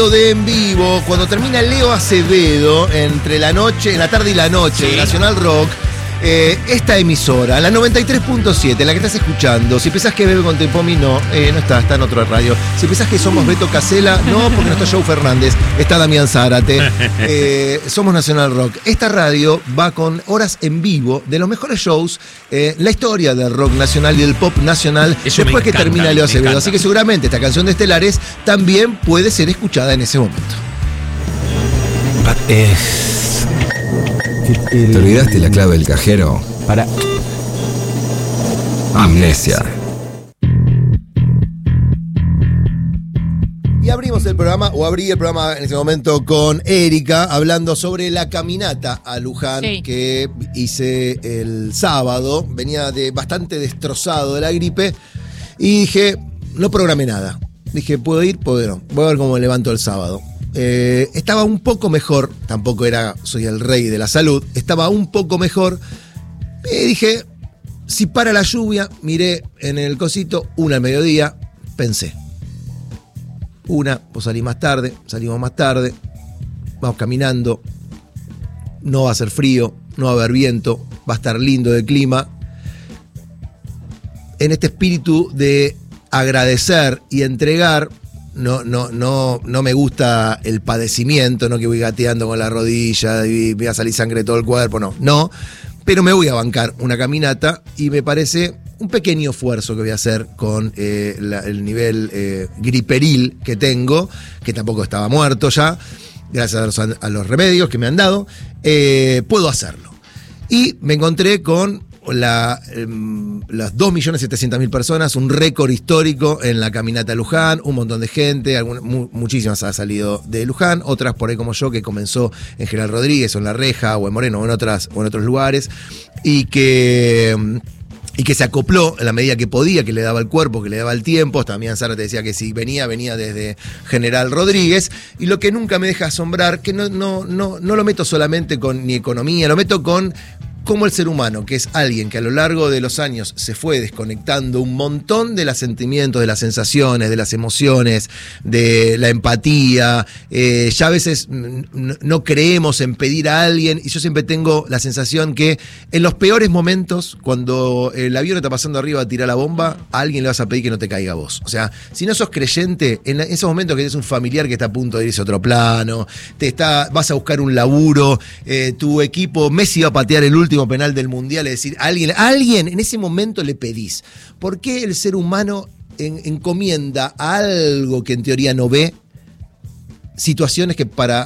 De en vivo, cuando termina Leo Acevedo, entre la tarde y la noche, de Nacional Rock, esta emisora, la 93.7, en la que estás escuchando. Si pensás que Bebe con Tempomi, no está en otra radio. Si pensás que somos Beto Casella, no, porque no está Joe Fernández, está Damián Zárate. Somos Nacional Rock. Esta radio va con horas en vivo de los mejores shows, la historia del rock nacional y del pop nacional, eso después que termina Leo Acevedo. encanta. Así que seguramente esta canción de Estelares también puede ser escuchada en ese momento. ¿Te olvidaste la clave del cajero? Para. Amnesia. Y abrimos el programa, o abrí el programa en ese momento con Erika, hablando sobre la caminata a Luján que hice el sábado. Venía bastante destrozado de la gripe y dije, no programé nada. Dije, ¿puedo ir? Puedo no. Voy a ver cómo me levanto el sábado. Estaba un poco mejor, tampoco soy el rey de la salud, estaba un poco mejor. Dije, si para la lluvia, miré en el cosito, 1 al mediodía, pensé. Pues salimos más tarde, vamos caminando, no va a ser frío, no va a haber viento, va a estar lindo el clima. En este espíritu de agradecer y entregar, no me gusta el padecimiento, no que voy gateando con la rodilla y me va a salir sangre de todo el cuerpo, no, pero me voy a bancar una caminata y me parece un pequeño esfuerzo que voy a hacer con el nivel griperil que tengo, que tampoco estaba muerto ya, gracias a los remedios que me han dado, puedo hacerlo. Y me encontré con las 2.700.000 personas, un récord histórico en la caminata a Luján, un montón de gente, muchísimas ha salido de Luján, otras por ahí como yo, que comenzó en General Rodríguez o en La Reja o en Moreno o en otros lugares, y que se acopló en la medida que podía, que le daba el cuerpo, que le daba el tiempo. También Sara te decía que si venía desde General Rodríguez. Y lo que nunca me deja asombrar, que no lo meto solamente con ni economía, lo meto con cómo el ser humano, que es alguien que a lo largo de los años se fue desconectando un montón de los sentimientos, de las sensaciones, de las emociones, de la empatía. Ya a veces no creemos en pedir a alguien, y yo siempre tengo la sensación que en los peores momentos, cuando el avión está pasando arriba a tirar la bomba, a alguien le vas a pedir que no te caiga a vos. O sea, si no sos creyente, en esos momentos que tienes un familiar que está a punto de irse a otro plano, vas a buscar un laburo, tu equipo, Messi va a patear el último penal del mundial, es decir, a alguien en ese momento le pedís. ¿Por qué el ser humano encomienda a algo que en teoría no ve situaciones que para